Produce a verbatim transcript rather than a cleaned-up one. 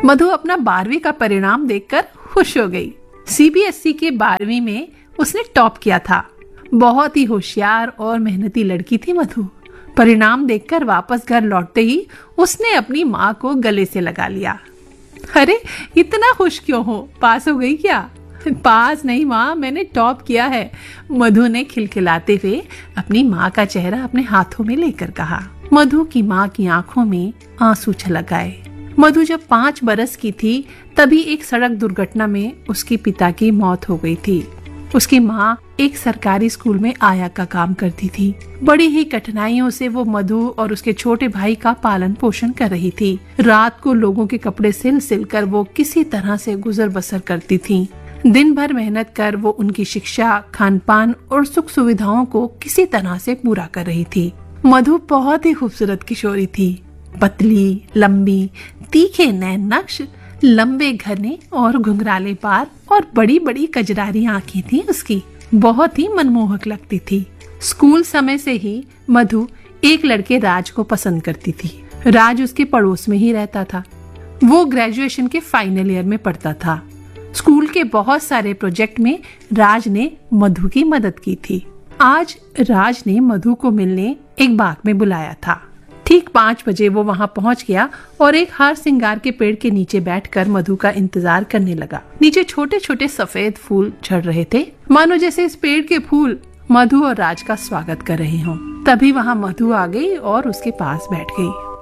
मधु अपना बारहवीं का परिणाम देखकर खुश हो गई। सी बी एस ई के बारहवीं में उसने टॉप किया था। बहुत ही होशियार और मेहनती लड़की थी मधु। परिणाम देखकर वापस घर लौटते ही उसने अपनी माँ को गले से लगा लिया। अरे इतना खुश क्यों हो, पास हो गई क्या? पास नहीं माँ, मैंने टॉप किया है, मधु ने खिलखिलाते हुए अपनी माँ का चेहरा अपने हाथों में लेकर कहा। मधु की माँ की आंखों में आंसू छलक आए। मधु जब पाँच बरस की थी तभी एक सड़क दुर्घटना में उसके पिता की मौत हो गई थी। उसकी माँ एक सरकारी स्कूल में आया का काम करती थी। बड़ी ही कठिनाइयों से वो मधु और उसके छोटे भाई का पालन पोषण कर रही थी। रात को लोगों के कपड़े सिल सिल कर वो किसी तरह से गुजर बसर करती थी। दिन भर मेहनत कर वो उनकी शिक्षा, खान पान और सुख सुविधाओं को किसी तरह से पूरा कर रही थी। मधु बहुत ही खूबसूरत किशोरी थी। पतली, लंबी, तीखे नैन नक्श, लंबे घने और घुंघराले बाल और बड़ी बड़ी कजरारी आंखें थी उसकी। बहुत ही मनमोहक लगती थी। स्कूल समय से ही मधु एक लड़के राज को पसंद करती थी। राज उसके पड़ोस में ही रहता था। वो ग्रेजुएशन के फाइनल ईयर में पढ़ता था। स्कूल के बहुत सारे प्रोजेक्ट में राज ने मधु की मदद की थी। आज राज ने मधु को मिलने एक बाग में बुलाया था। ठीक पाँच बजे वो वहां पहुंच गया और एक हार सिंगार के पेड़ के नीचे बैठकर मधु का इंतजार करने लगा। नीचे छोटे छोटे सफेद फूल झड़ रहे थे, मानो जैसे इस पेड़ के फूल मधु और राज का स्वागत कर रहे हों। तभी वहां मधु आ गई और उसके पास बैठ गई।